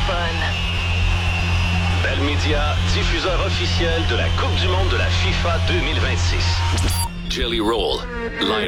fun. Bell Media, diffuseur officiel de la Coupe du monde de la FIFA 2026. Jelly Roll, lighter.